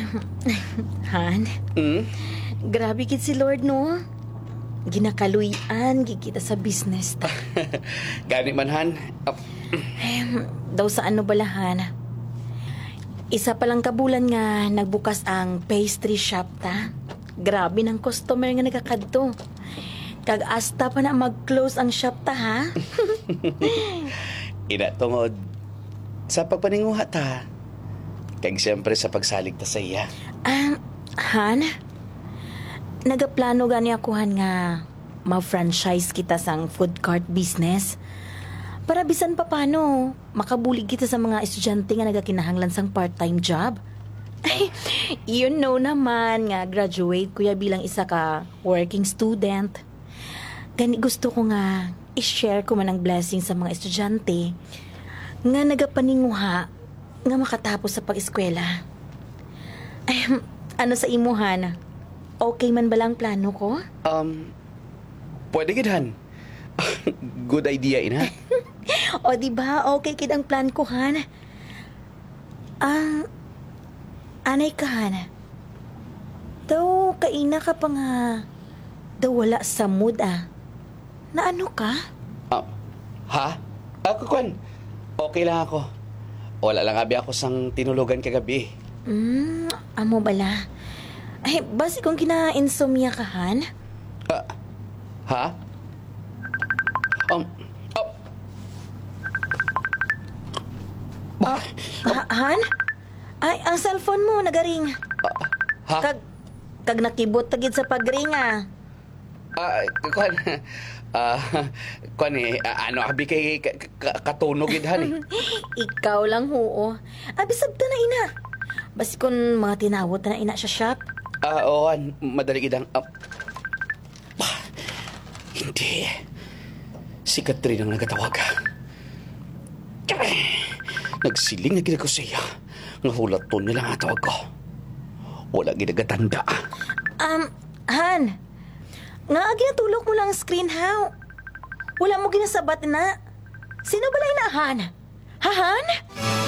Han, Hmm? grabe kid si Lord, no? Ginakaluyan, gigita sa business ta. Gani man, Han. Daw sa ano balahan? Isa palang kabulan nga nagbukas ang pastry shop ta. Grabe ng customer nga nagkakadto. Kag asta pa na mag-close ang shop ta, ha? Ina tungod sa pagpaninguha ta. Kag siyempre sa pagsalig ta sa iya. Han? Nagaplano gani akuhan nga ma-franchise kita sang food cart business. Para bisan pa paano, makabulig kita sa mga estudyante nga nagakinahanglan sang part-time job. Ay, you know naman nga graduate kuya bilang isa ka working student. Gani gusto ko nga i-share ko man ang blessing sa mga estudyante nga nagapaninguha nga makatapos sa pag-eskwela. Ay, ano sa imuhan? Okay man ba lang plano ko? Pwede gid, Han. Good idea, ina. O di ba okay kid ang plan ko, Han? Anay ka, Han. Daw kaina ka pa nga daw wala sa mood, Na ano ka? Ha? Ako, Kwan. Okay lang ako. Wala lang abi ako sang tinulugan kagabi. Amo bala. Ay, basi kung kina-insomnia ka, Han? Ha? Han? Ay, ang cellphone mo nagaring. Ha? Kag nakibot tagid sa pagring, Kwan. Kwan ano abi kay katunog gid, Han. Ikaw lang, huo. Abisab ta na, ina. Basi kung mga tinawot na ina sa shop. Oo, Han. Madali gid ang... Hindi. Si Catherine ang nagatawag. Nagsiling na gid ako sa iya. Nga hulaton nila nga tawag ko. Wala gid nagatanda. Han. Nga ginatulok mo lang ang screen, how? Wala mo ginasabat na. Sino ba lang inahan? Ha, Han?